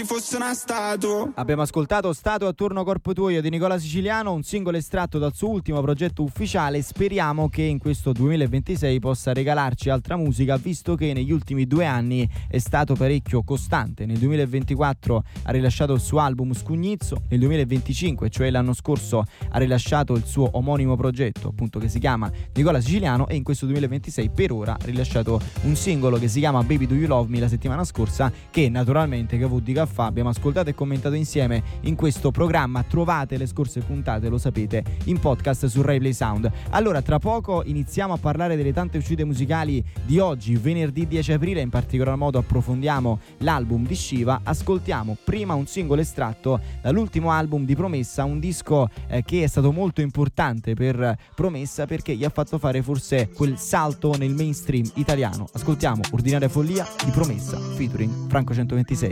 ci fosse una statua. Abbiamo ascoltato Statua a turno corpo tuo di Nicola Siciliano, un singolo estratto dal suo ultimo progetto ufficiale. Speriamo che in questo 2026 possa regalarci altra musica, visto che negli ultimi 2 anni è stato parecchio costante. Nel 2024 ha rilasciato il suo album Scugnizzo, nel 2025, cioè l'anno scorso, ha rilasciato il suo omonimo progetto, appunto, che si chiama Nicola Siciliano, e in questo 2026 per ora ha rilasciato un singolo che si chiama Baby Do You Love Me la settimana scorsa, che naturalmente KVDK abbiamo ascoltato e commentato insieme in questo programma. Trovate le scorse puntate, lo sapete, in podcast su Rai Play Sound. Allora, tra poco iniziamo a parlare delle tante uscite musicali di oggi, venerdì 10 aprile, in particolar modo approfondiamo l'album di Shiva. Ascoltiamo prima un singolo estratto dall'ultimo album di Promessa, un disco che è stato molto importante per Promessa perché gli ha fatto fare forse quel salto nel mainstream italiano. Ascoltiamo Ordinaria Follia di Promessa featuring Franco 126.